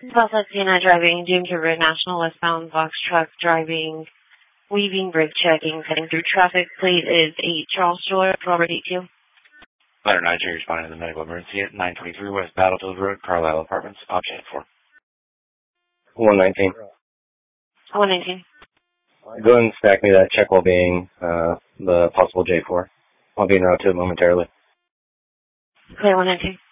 Southwest Sienna driving, James River National westbound box truck driving, weaving, brake checking, cutting through traffic. Plate is 8 Charles Shore, Robert 82. Letter 9, responding to the medical emergency at 923 West Battlefield Road, Carlisle Apartments, option 4. 119. 119. Go and stack me that check well-being, the possible J4. I'll be en route to it momentarily. Okay, 119.